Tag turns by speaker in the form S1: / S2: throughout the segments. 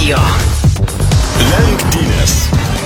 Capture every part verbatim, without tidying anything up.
S1: Radio. Lenktynės.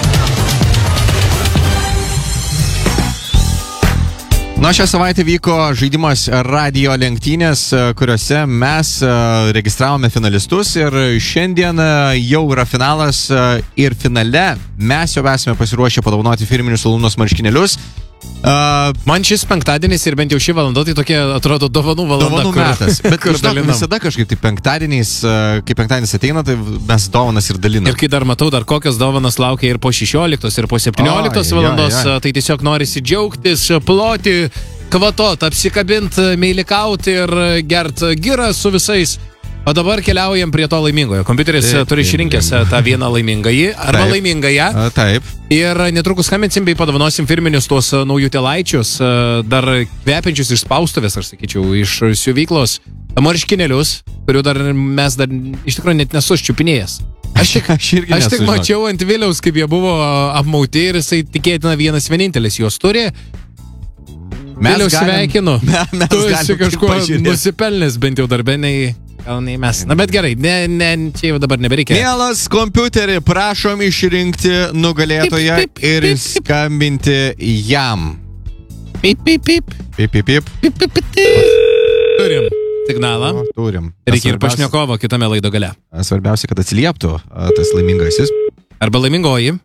S2: Na, šią savaitę vyko žaidimas Radio lenktynės, kuriuose mes registravome finalistus ir šiandien jau yra finalas ir finale mes jau esame pasiruošę padovanoti firminius Lalūnos marškinėlius.
S3: Uh, Man šis penktadienis ir bent jau šį valandą tai tokia, atrodo, dovanų valanda.
S2: Dovanų metas. Bet kur žinok, visada kažkaip tai penktadieniais, kai penktadienis ateina, tai mes dovanas ir dalinam.
S3: Ir kai dar matau, dar kokios dovanas laukia ir po šešioliktos, ir po septynioliktos
S2: o,
S3: valandos,
S2: ja, ja.
S3: tai tiesiog norisi džiaugtis, ploti, kvatot, apsikabint, meilikauti ir gert girą su visais. O dabar keliaujam prie to laimingojo. Kompiuteris taip, turi išrinkęs tą vieną laimingąjį arba taip, laimingąją.
S2: Taip.
S3: Ir netrukus skambinsim bei padovanosim firminius tuos naujutėlaičius, dar kvepiančius iš spaustuvės, aš sakyčiau, iš siuvyklos marškinėlius, kurių dar mes dar iš tikrųjų net nesu ščiupinėjęs. Aš tik,
S2: aš irgi
S3: aš tik
S2: nesu,
S3: mačiau ant Viliaus, kaip jie buvo apmauti ir jisai tikėtina vienas vienintelis juos turi.
S2: Mes
S3: Viliaus sveikinu.
S2: Me, mes
S3: tu esi kažkuo nusipelnęs bent jau darbeniai. Gal nei mes. Na, bet gerai, ne, ne, čia jau dabar nebereikia.
S2: Mielas kompiuterį, prašom išrinkti nugalėtoją pip, pip, ir pip, pip. skambinti jam.
S3: Pip, pip, pip.
S2: Pip, pip, pip.
S3: Pip, pip, pip. Turim signalą.
S2: O, turim.
S3: Reikia ir pašnekovo kitame laido gale.
S2: Svarbiausia, kad atsilieptų tas laimingasis.
S3: Arba laimingoji.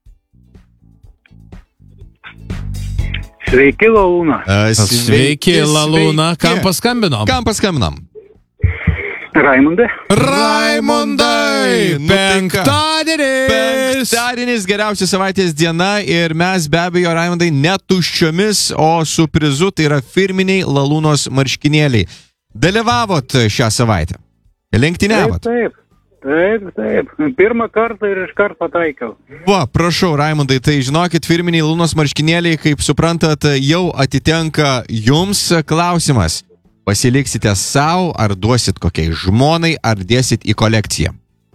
S4: Sveiki, Lalūna.
S2: Sveiki,
S3: sveiki Lalūna. Kam paskambinom?
S2: Kam paskambinom?
S4: Raimondai.
S3: Raimondai! Penktadienis!
S2: Penktadienis geriausia savaitės diena ir mes be abejo, Raimondai, netuščiomis, o su prizu, tai yra firminiai Lalūnos marškinėliai. Dalyvavot šią savaitę? Lenktyniavot?
S4: Taip, taip, taip, taip. Pirmą kartą ir iš karto pataikiau.
S2: Va, prašau, Raimondai, tai žinokit, firminiai Lalūnos marškinėliai, kaip suprantat, jau atitenka jums. Klausimas. Pasiliksite savo, ar duosit kokiai žmonai, ar dėsit į kolekciją?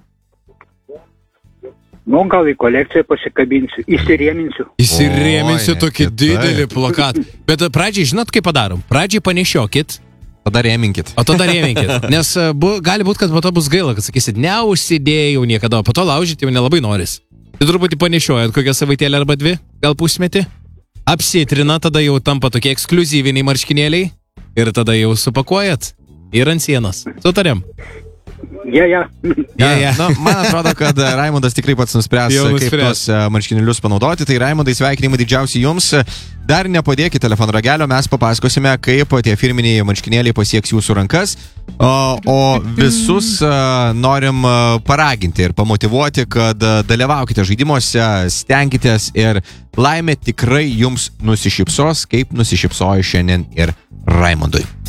S4: Nu, gal į kolekciją pasikabinsiu, įsirėminsiu.
S3: Įsirėminsiu tokį didelį plakatą. Bet pradžiai, žinot, kaip padarom? Pradžiai panešiokit.
S2: Tada rėminkit.
S3: O tada rėminkit. Nes bu, gali būti, kad po to bus gaila, kad sakysit, neužsidėjau niekada, o po to laužyti jau nelabai noris. Tai truputį panešiojat kokią savaitėlę arba dvi, gal pusmetį. Apsitrina, tada jau tampa tokie ekskliuzyviniai marškinėliai. Ir tada jau supakuojat ir ant sienos. Sutarėm?
S4: Ja, ja.
S2: ja, ja. Nu, man atrodo, kad Raimondas tikrai pats nuspręs, kaip tos marškinėlius panaudoti. Tai Raimondai, sveikinimai didžiausi jums. Dar nepadėkite telefono ragelio, mes papasakosime, kaip tie firminiai marškinėliai pasieks jūsų rankas. O, o visus norim paraginti ir pamotivuoti, kad dalyvaukite žaidimuose, stenkitės ir laimė tikrai jums nusišypsos, kaip nusišypsojo šiandien ir Raimondui.